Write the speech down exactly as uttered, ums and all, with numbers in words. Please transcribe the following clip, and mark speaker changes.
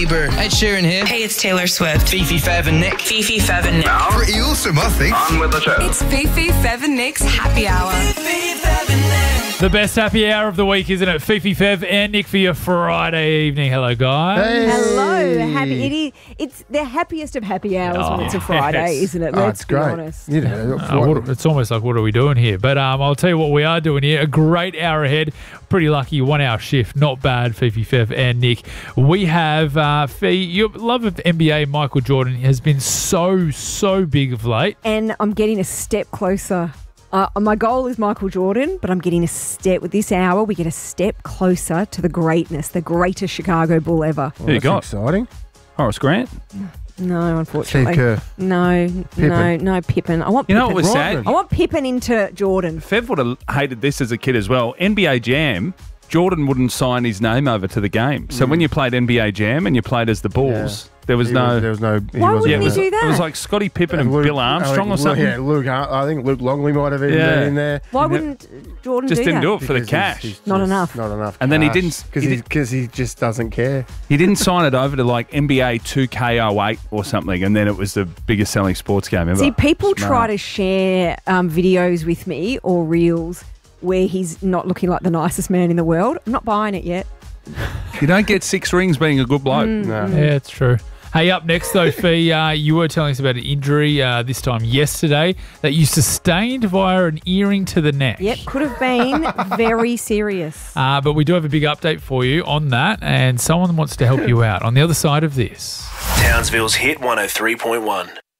Speaker 1: Ed Sheeran here.
Speaker 2: Hey, it's Taylor Swift.
Speaker 1: Fifi, Fev and Nick.
Speaker 2: Fifi, Fev and Nick.
Speaker 3: Pretty awesome, I think.
Speaker 4: On with the show.
Speaker 2: It's Fifi, Fev and Nick's Happy Hour.
Speaker 5: The best happy hour of the week, isn't it? Fifi, Fev and Nick for your Friday evening. Hello, guys.
Speaker 6: Hey.
Speaker 7: Hello, happy. It is, it's the happiest of happy hours
Speaker 5: Oh,
Speaker 7: when it's a Friday,
Speaker 5: yes.
Speaker 7: isn't it?
Speaker 6: Oh,
Speaker 7: Let's
Speaker 6: it's
Speaker 7: be
Speaker 6: great.
Speaker 7: honest.
Speaker 6: You know,
Speaker 5: Uh, what, it's almost like, what are we doing here? But um, I'll tell you what we are doing here. A great hour ahead. Pretty lucky one hour shift. Not bad, Fifi, Fev and Nick. We have, uh, Fee, your love of N B A, Michael Jordan, has been so, so big of late.
Speaker 7: And I'm getting a step closer. Uh, my goal is Michael Jordan, but I'm getting a step. With this hour, we get a step closer to the greatness, the greatest Chicago Bull ever.
Speaker 6: well,
Speaker 8: Who you
Speaker 6: that's
Speaker 8: got?
Speaker 6: exciting.
Speaker 8: Horace Grant.
Speaker 7: No, unfortunately.
Speaker 6: Steve Kerr.
Speaker 7: No, no, no Pippen. I want
Speaker 8: You know
Speaker 7: Pippen.
Speaker 8: what was
Speaker 6: Rodman.
Speaker 8: sad?
Speaker 7: I want Pippen into Jordan.
Speaker 8: Fev would have hated this as a kid as well. N B A Jam, Jordan wouldn't sign his name over to the game. So when you played N B A Jam and you played as the Bulls, there was
Speaker 6: He
Speaker 8: no...
Speaker 6: there was no. He
Speaker 7: Why
Speaker 6: wasn't
Speaker 7: wouldn't he
Speaker 6: in
Speaker 7: do
Speaker 6: there.
Speaker 7: that?
Speaker 8: It was like Scottie Pippen and
Speaker 6: Luke-
Speaker 8: Bill Armstrong
Speaker 6: I
Speaker 8: or
Speaker 6: think-
Speaker 8: something.
Speaker 6: Yeah, Luke. I think Luke Longley might have even
Speaker 8: Yeah.
Speaker 6: been in there.
Speaker 7: Why
Speaker 8: He
Speaker 7: wouldn't Jordan
Speaker 8: Just
Speaker 7: do
Speaker 8: didn't
Speaker 7: that?
Speaker 8: do it for the
Speaker 6: Because
Speaker 8: cash.
Speaker 6: he's- he's
Speaker 7: Not
Speaker 6: just
Speaker 7: enough.
Speaker 6: Not enough.
Speaker 8: And then he didn't-
Speaker 6: because
Speaker 8: he
Speaker 6: he
Speaker 8: did-
Speaker 6: because he just doesn't care.
Speaker 8: He didn't sign it over to like N B A two K oh eight or something, and then it was the biggest selling sports game ever.
Speaker 7: See, people
Speaker 8: Smart.
Speaker 7: try to share um, videos with me or reels where he's not looking like the nicest man in the world. I'm not buying it yet.
Speaker 8: You don't get six rings being a good bloke.
Speaker 6: No.
Speaker 5: Yeah, it's true. Hey, up next though, Fee, uh, you were telling us about an injury uh, this time yesterday that you sustained via an earring to the neck.
Speaker 7: Yep, could have been very serious.
Speaker 5: Uh, but we do have a big update for you on that, and someone wants to help you out on the other side of this.
Speaker 9: Townsville's Hit one oh three point one.